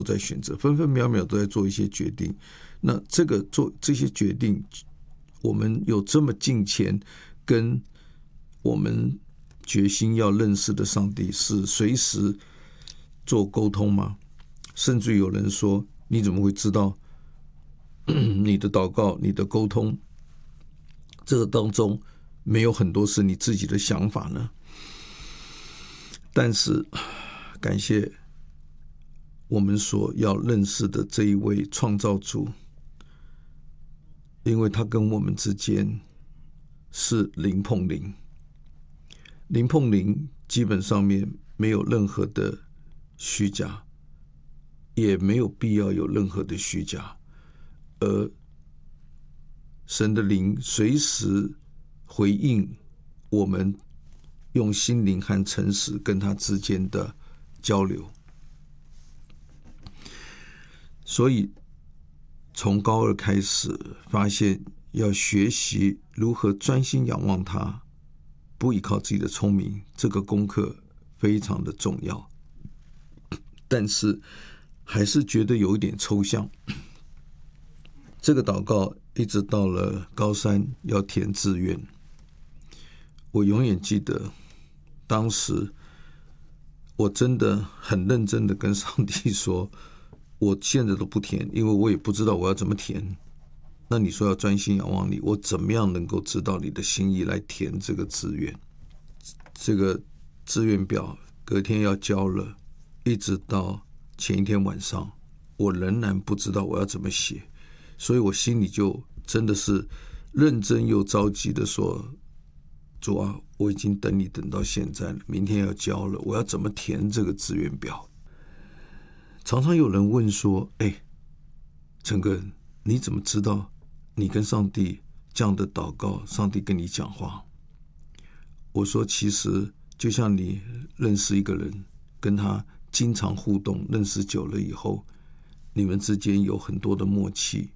都在选择，分分秒秒都在做一些决定。那做这些决定，我们有这么近前跟我们决心要认识的上帝是随时做沟通吗？甚至有人说，你怎么会知道你的祷告、你的沟通这个当中没有很多是你自己的想法呢？但是感谢我们所要认识的这一位创造主，因为他跟我们之间是零碰零，零碰零基本上面没有任何的虚假，也没有必要有任何的虚假，而神的灵随时回应我们用心灵和诚实跟他之间的交流。所以从高二开始发现要学习如何专心仰望他，不依靠自己的聪明，这个功课非常的重要，但是还是觉得有一点抽象。这个祷告一直到了高三要填志愿，我永远记得当时我真的很认真的跟上帝说，我现在都不填，因为我也不知道我要怎么填。那你说要专心仰望你，我怎么样能够知道你的心意来填这个志愿？这个志愿表隔天要交了，一直到前一天晚上，我仍然不知道我要怎么写，所以我心里就真的是认真又着急的说，主啊，我已经等你等到现在了，明天要交了，我要怎么填这个志愿表？常常有人问说，陈哥，你怎么知道你跟上帝这样的祷告，上帝跟你讲话？我说，其实就像你认识一个人，跟他经常互动，认识久了以后，你们之间有很多的默契，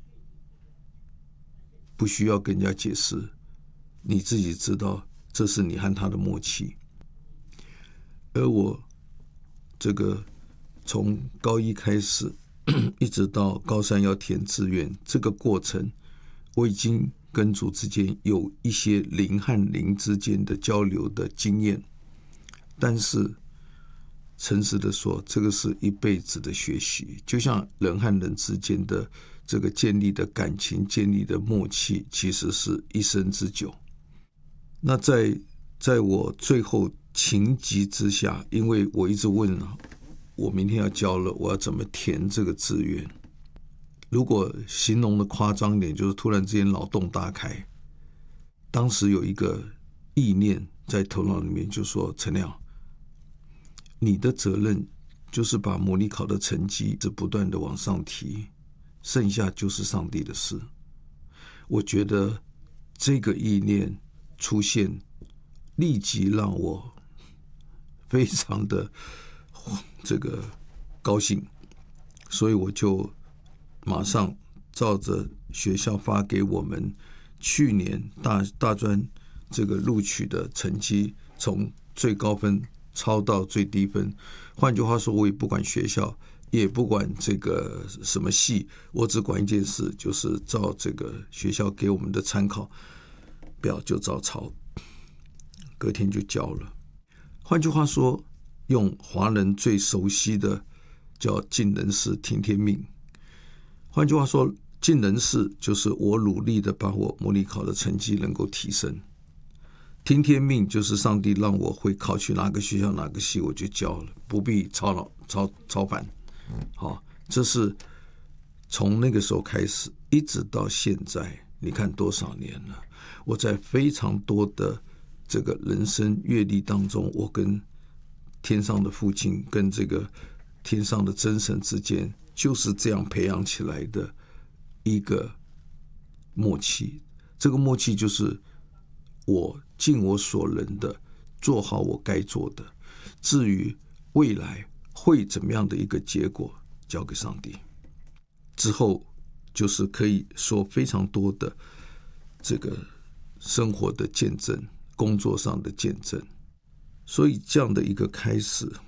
不需要跟人家解释，你自己知道这是你和他的默契。而我这个从高一开始一直到高三要填志愿，这个过程我已经跟主之间有一些灵和灵之间的交流的经验，但是诚实的说，这个是一辈子的学习，就像人和人之间的这个建立的感情、建立的默契，其实是一生之久。那在我最后情急之下，因为我一直问我明天要交了，我要怎么填这个志愿？如果形容的夸张一点，就是突然之间脑洞大开。当时有一个意念在头脑里面，就说：陈亮，你的责任就是把模拟考的成绩不断的往上提，剩下就是上帝的事。我觉得这个意念出现，立即让我非常的这个高兴，所以我就马上照着学校发给我们去年大专这个录取的成绩，从最高分抄到最低分。换句话说，我也不管学校，也不管这个什么系，我只管一件事，就是照这个学校给我们的参考表就照抄，隔天就交了。换句话说，用华人最熟悉的叫尽人事听天命。换句话说，尽人事就是我努力的把我模拟考的成绩能够提升，听天命就是上帝让我会考去哪个学校哪个系，我就交了，不必操烦。好，这是从那个时候开始一直到现在，你看多少年了，我在非常多的这个人生阅历当中，我跟天上的父亲跟这个天上的真神之间就是这样培养起来的一个默契。这个默契就是我尽我所能的做好我该做的，至于未来会怎么样的一个结果，交给上帝。之后就是可以说非常多的这个生活的见证，工作上的见证。所以这样的一个开始，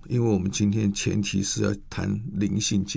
因为我们今天前提是要谈灵性